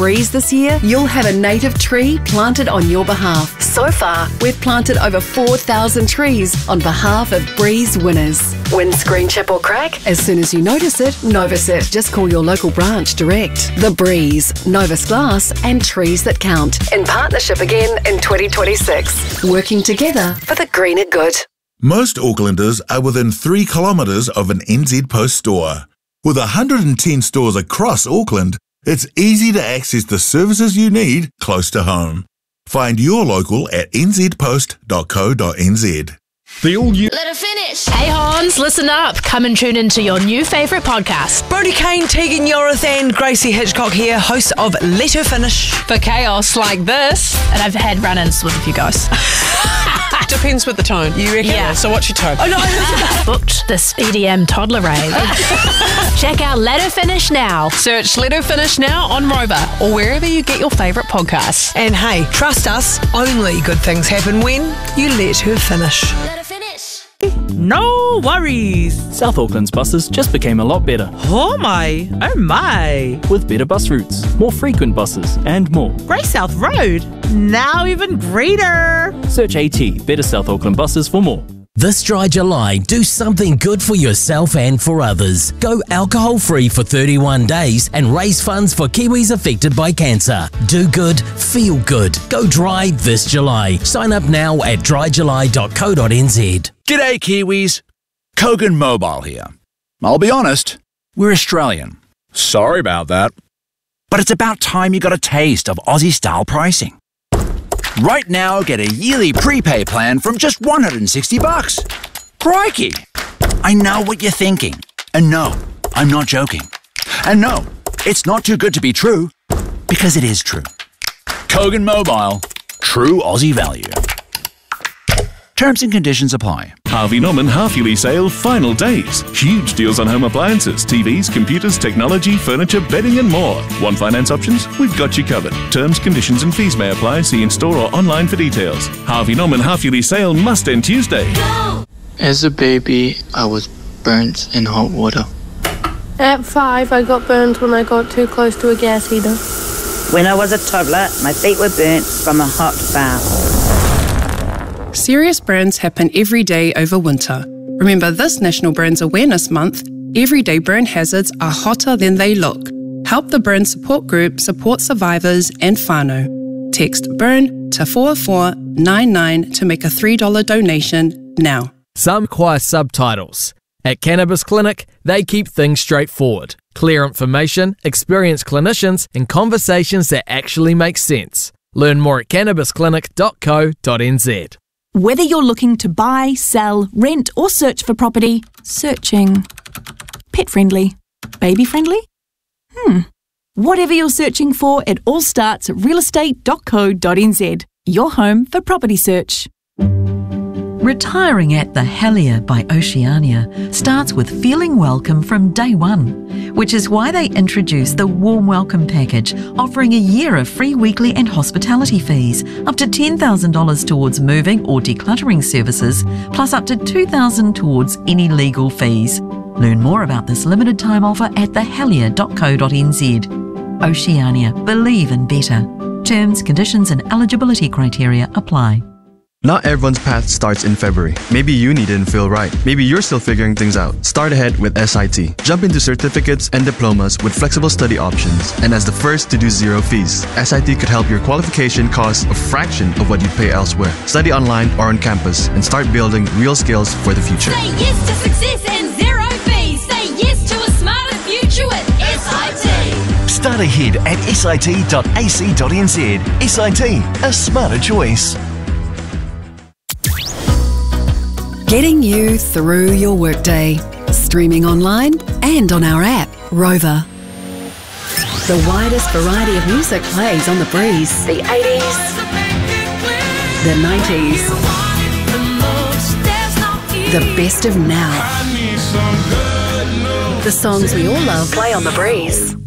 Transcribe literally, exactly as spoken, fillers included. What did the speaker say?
Breeze this year, you'll have a native tree planted on your behalf. So far, we've planted over four thousand trees on behalf of Breeze winners. Windscreen chip or crack? As soon as you notice it, Novus it. Just call your local branch direct. The Breeze, Novus Glass and trees that count. In partnership again in twenty twenty-six. Working together for the greener good. Most Aucklanders are within three kilometres of an N Z Post store. With one hundred ten stores across Auckland, it's easy to access the services you need close to home. Find your local at n z post dot co dot n z. The all new Let her finish. Hey Hans, listen up. Come and tune into your new favourite podcast. Brodie Kane, Tegan Yorath and Gracie Hitchcock here, hosts of Let Her Finish. For chaos like this. And I've had run-ins with a few guys. Depends with the tone. You reckon? Yeah. So what's your tone? Oh no, I booked this E D M toddler rave. Check out Let Her Finish now. Search Let Her Finish now on Rover or wherever you get your favourite podcasts. And hey, trust us, only good things happen when you let her finish. Let her finish. No worries. South Auckland's buses just became a lot better. Oh my, oh my. With better bus routes, more frequent buses, and more. Grey South Road, now even greener. Search AT, Better South Auckland Buses for more. This dry July, do something good for yourself and for others. Go alcohol-free for thirty-one days and raise funds for Kiwis affected by cancer. Do good, feel good. Go dry this July. Sign up now at dry july dot co dot n z. G'day Kiwis, Kogan Mobile here. I'll be honest, we're Australian. Sorry about that. But it's about time you got a taste of Aussie-style pricing. Right now, get a yearly prepay plan from just one hundred sixty bucks. Crikey! I know what you're thinking. And no, I'm not joking. And no, it's not too good to be true, because it is true. Kogan Mobile, true Aussie value. Terms and conditions apply. Harvey Norman half-yearly sale final days. Huge deals on home appliances, T Vs, computers, technology, furniture, bedding and more. Want finance options? We've got you covered. Terms, conditions and fees may apply. See in-store or online for details. Harvey Norman half-yearly sale must end Tuesday. Go! As a baby, I was burnt in hot water. At five, I got burned when I got too close to a gas heater. When I was a toddler, my feet were burnt from a hot bath. Serious burns happen every day over winter. Remember this National Burns Awareness Month, everyday burn hazards are hotter than they look. Help the Burn Support Group support survivors and whānau. Text BURN to four four nine nine to make a three dollars donation now. Some require subtitles. At Cannabis Clinic, they keep things straightforward. Clear information, experienced clinicians, and conversations that actually make sense. Learn more at cannabis clinic dot co dot n z. Whether you're looking to buy, sell, rent or search for property, searching. Pet friendly? Baby friendly? Hmm. Whatever you're searching for, it all starts at real estate dot co dot n z. Your home for property search. Retiring at the Helier by Oceania starts with feeling welcome from day one, which is why they introduced the Warm Welcome Package, offering a year of free weekly and hospitality fees, up to ten thousand dollars towards moving or decluttering services, plus up to two thousand dollars towards any legal fees. Learn more about this limited time offer at the helier dot co dot n z. Oceania, believe in better. Terms, conditions and eligibility criteria apply. Not everyone's path starts in February. Maybe uni didn't feel right. Maybe you're still figuring things out. Start ahead with S I T. Jump into certificates and diplomas with flexible study options. And as the first to do zero fees, S I T could help your qualification cost a fraction of what you'd pay elsewhere. Study online or on campus and start building real skills for the future. Say yes to success and zero fees. Say yes to a smarter future with S I T. Start ahead at s i t dot a c dot n z. S I T, a smarter choice. Getting you through your workday. Streaming online and on our app, Rover. The widest variety of music plays on the breeze. The eighties, the nineties, the best of now. The songs we all love play on the breeze.